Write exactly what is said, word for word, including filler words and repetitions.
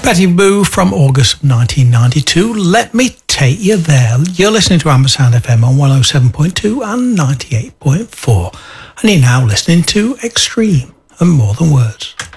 Betty Boo from August nineteen ninety-two. Let me take you there. You're listening to Ampersand F M on one oh seven point two and ninety-eight point four. And you're now listening to Extreme and More Than Words.